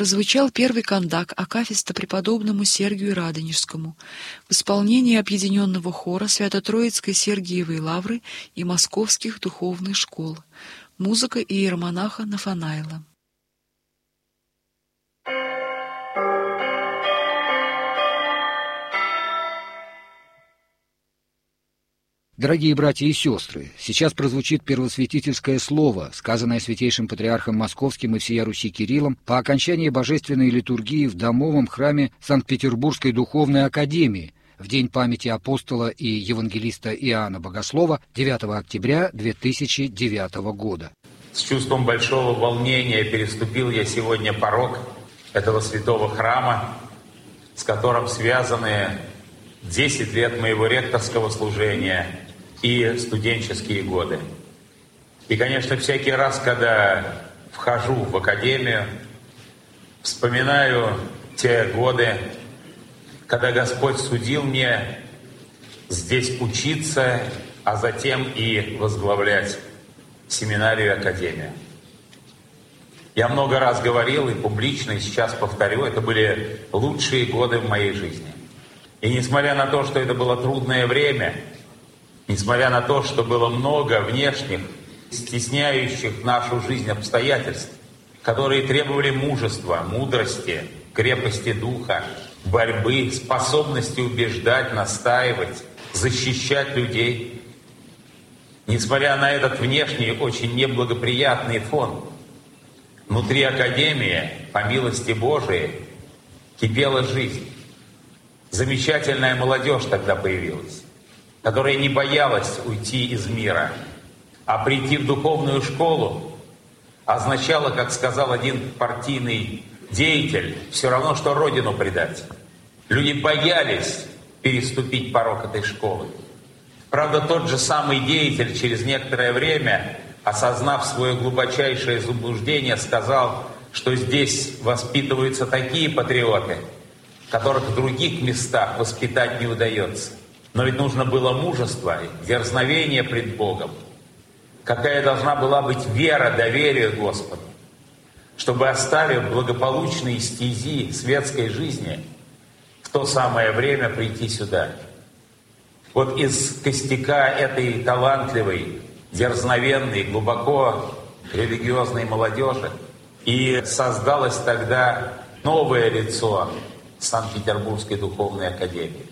прозвучал первый кондак акафиста преподобному Сергию Радонежскому в исполнении объединенного хора Свято-Троицкой Сергиевой Лавры и Московских духовных школ. Музыка иеромонаха Нафанаила. Дорогие братья и сестры, сейчас прозвучит первосвятительское слово, сказанное святейшим патриархом Московским и всея Руси Кириллом по окончании божественной литургии в домовом храме Санкт-Петербургской духовной академии в день памяти апостола и евангелиста Иоанна Богослова 9 октября 2009 года. С чувством большого волнения переступил я сегодня порог этого святого храма, с которым связаны 10 лет моего ректорского служения и студенческие годы. И, конечно, всякий раз, когда вхожу в академию, вспоминаю те годы, когда Господь судил мне здесь учиться, а затем и возглавлять семинарию и академию. Я много раз говорил и публично, и сейчас повторю, это были лучшие годы в моей жизни. И несмотря на то, что это было трудное время, несмотря на то, что было много внешних, стесняющих нашу жизнь обстоятельств, которые требовали мужества, мудрости, крепости духа, борьбы, способности убеждать, настаивать, защищать людей, несмотря на этот внешний, очень неблагоприятный фон, внутри академии, по милости Божией, кипела жизнь. Замечательная молодежь тогда появилась, которая не боялась уйти из мира, а прийти в духовную школу означало, как сказал один партийный деятель, все равно, что родину предать. Люди боялись переступить порог этой школы. Правда, тот же самый деятель через некоторое время, осознав свое глубочайшее заблуждение, сказал, что здесь воспитываются такие патриоты, которых в других местах воспитать не удается. Но ведь нужно было мужество, дерзновение пред Богом. Какая должна была быть вера, доверие Господу, чтобы, оставив благополучные стези светской жизни, в то самое время прийти сюда. Вот из костяка этой талантливой, дерзновенной, глубоко религиозной молодежи и создалось тогда новое лицо Санкт-Петербургской духовной академии.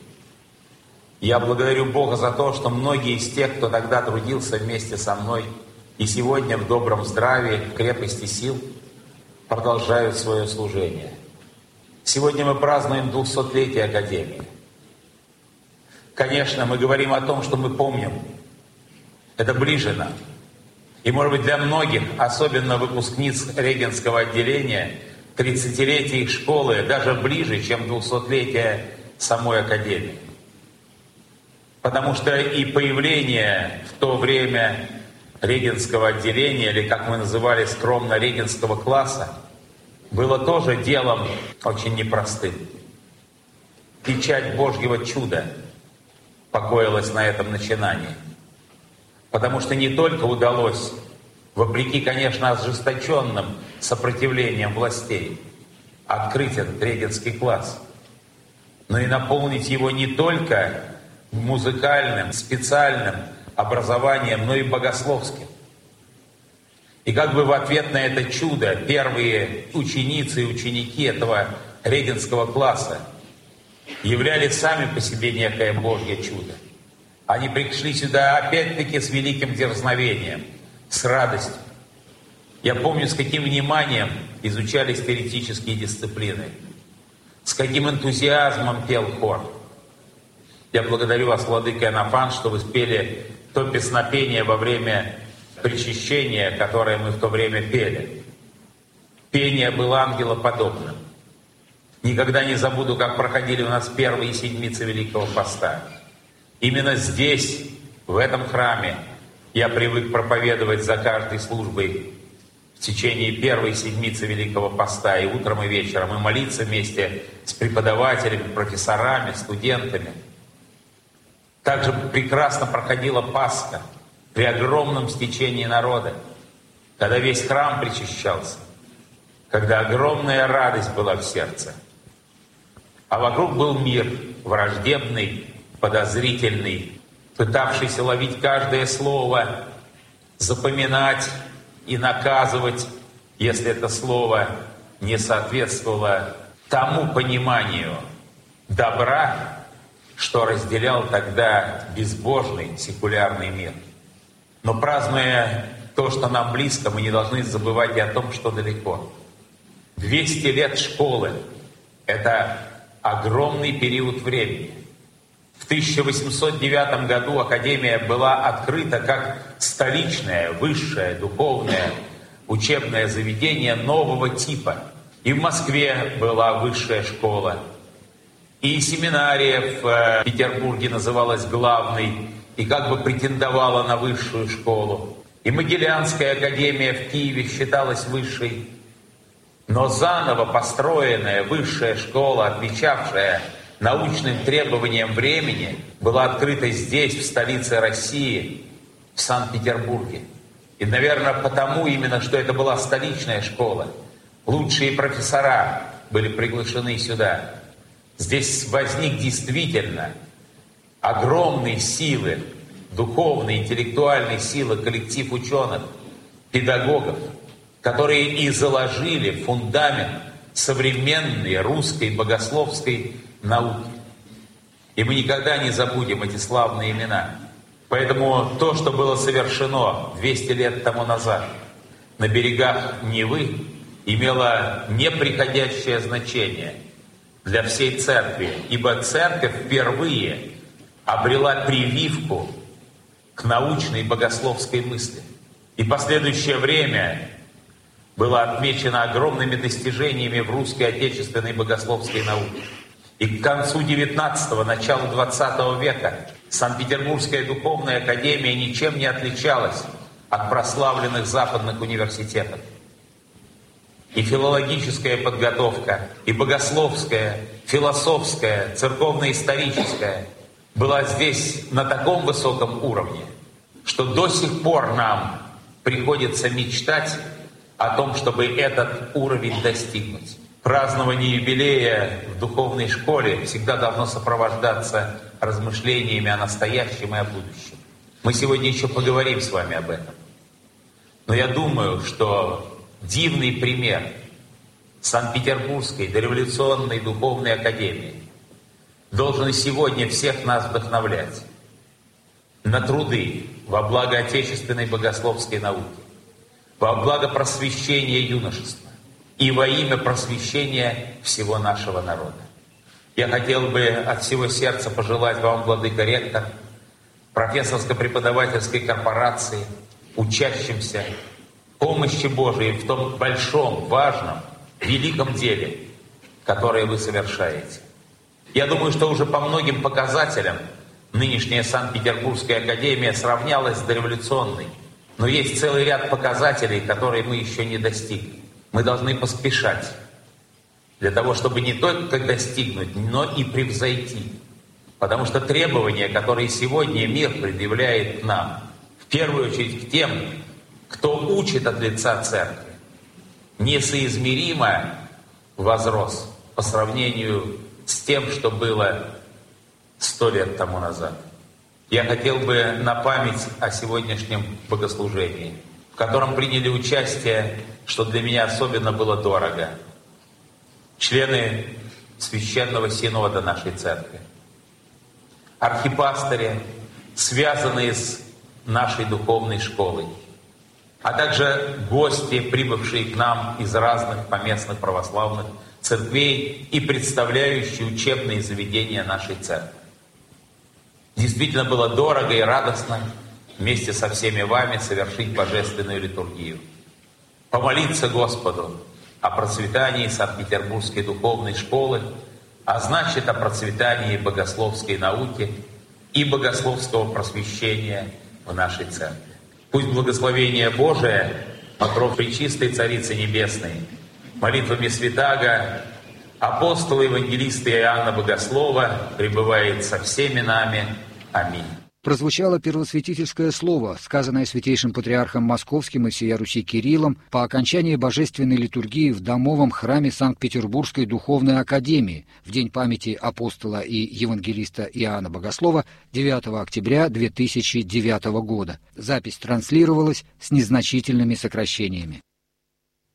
Я благодарю Бога за то, что многие из тех, кто тогда трудился вместе со мной, и сегодня в добром здравии, в крепости сил, продолжают свое служение. Сегодня мы празднуем 200-летие Академии. Конечно, мы говорим о том, что мы помним. Это ближе нам. И, может быть, для многих, особенно выпускниц Регенского отделения, 30-летие их школы даже ближе, чем 200-летие самой Академии. Потому что и появление в то время Регенского отделения, или, как мы называли скромно, Регенского класса, было тоже делом очень непростым. Печать Божьего чуда покоилась на этом начинании. Потому что не только удалось, вопреки, конечно, ожесточенным сопротивлением властей, открыть этот Регенский класс, но и наполнить его не только музыкальным, специальным образованием, но и богословским. И как бы в ответ на это чудо первые ученицы и ученики этого Регенского класса являли сами по себе некое Божье чудо. Они пришли сюда опять-таки с великим дерзновением, с радостью. Я помню, с каким вниманием изучались теоретические дисциплины, с каким энтузиазмом пел хор. Я благодарю вас, владыка Иоаннафан, что вы спели то песнопение во время причащения, которое мы в то время пели. Пение было ангелоподобным. Никогда не забуду, как проходили у нас первые седмицы Великого Поста. Именно здесь, в этом храме, я привык проповедовать за каждой службой в течение первой седмицы Великого Поста, и утром, и вечером, и молиться вместе с преподавателями, профессорами, студентами. Также прекрасно проходила Пасха при огромном стечении народа, когда весь храм причащался, когда огромная радость была в сердце, а вокруг был мир враждебный, подозрительный, пытавшийся ловить каждое слово, запоминать и наказывать, если это слово не соответствовало тому пониманию добра, что разделял тогда безбожный секулярный мир. Но празднуя то, что нам близко, мы не должны забывать и о том, что далеко. 200 лет школы — это огромный период времени. В 1809 году Академия была открыта как столичное, высшее, духовное, учебное заведение нового типа. И в Москве была высшая школа, и семинария в Петербурге называлась главной и как бы претендовала на высшую школу. И Могилянская академия в Киеве считалась высшей. Но заново построенная высшая школа, отвечавшая научным требованиям времени, была открыта здесь, в столице России, в Санкт-Петербурге. И, наверное, потому именно, что это была столичная школа, лучшие профессора были приглашены сюда. Здесь возник действительно огромные силы, духовные, интеллектуальные силы, коллектив ученых, педагогов, которые и заложили фундамент современной русской богословской науки. И мы никогда не забудем эти славные имена. Поэтому то, что было совершено 200 лет тому назад на берегах Невы, имело неприходящее значение для всей церкви, ибо церковь впервые обрела прививку к научной богословской мысли. И последующее время было отмечено огромными достижениями в русской отечественной богословской науке. И к концу XIX – началу XX века Санкт-Петербургская духовная академия ничем не отличалась от прославленных западных университетов. И филологическая подготовка, и богословская, философская, церковно-историческая была здесь на таком высоком уровне, что до сих пор нам приходится мечтать о том, чтобы этот уровень достигнуть. Празднование юбилея в духовной школе всегда должно сопровождаться размышлениями о настоящем и о будущем. Мы сегодня еще поговорим с вами об этом. Но я думаю, что дивный пример Санкт-Петербургской дореволюционной духовной академии должен и сегодня всех нас вдохновлять на труды во благо отечественной богословской науки, во благо просвещения юношества и во имя просвещения всего нашего народа. Я хотел бы от всего сердца пожелать вам, владыка ректор, профессорско-преподавательской корпорации, учащимся, помощи Божией в том большом, важном, великом деле, которое вы совершаете. Я думаю, что уже по многим показателям нынешняя Санкт-Петербургская академия сравнялась с дореволюционной. Но есть целый ряд показателей, которые мы еще не достигли. Мы должны поспешать для того, чтобы не только достигнуть, но и превзойти. Потому что требования, которые сегодня мир предъявляет к нам, в первую очередь к тем, кто учит от лица церкви, несоизмеримо возрос по сравнению с тем, что было 100 лет тому назад. Я хотел бы на память о сегодняшнем богослужении, в котором приняли участие, что для меня особенно было дорого, члены Священного Синода нашей Церкви, архипастыри, связанные с нашей духовной школой, а также гости, прибывшие к нам из разных поместных православных церквей и представляющие учебные заведения нашей церкви. Действительно было дорого и радостно вместе со всеми вами совершить божественную литургию. Помолиться Господу о процветании Санкт-Петербургской духовной школы, а значит о процветании богословской науки и богословского просвещения в нашей церкви. Пусть благословение Божие, покров Пречистой Царицы Небесной, молитвами Святаго, апостола, евангелиста Иоанна Богослова пребывает со всеми нами. Аминь. прозвучало первосвятительское слово, сказанное святейшим патриархом Московским и всея Руси Кириллом по окончании божественной литургии в домовом храме Санкт-Петербургской духовной академии в день памяти апостола и евангелиста Иоанна Богослова 9 октября 2009 года. Запись транслировалась с незначительными сокращениями.